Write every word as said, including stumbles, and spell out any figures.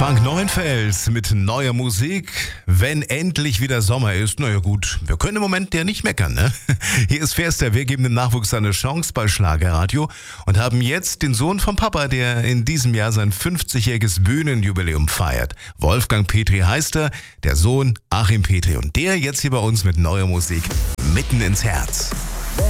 Frank Neuenfels mit neuer Musik. Wenn endlich wieder Sommer ist, naja gut, wir können im Moment ja nicht meckern, ne? Hier ist Fester, wir geben dem Nachwuchs eine Chance bei Schlagerradio und haben jetzt den Sohn vom Papa, der in diesem Jahr sein fünfzigjähriges Bühnenjubiläum feiert. Wolfgang Petri heißt er, der Sohn Achim Petri und der jetzt hier bei uns mit neuer Musik mitten ins Herz.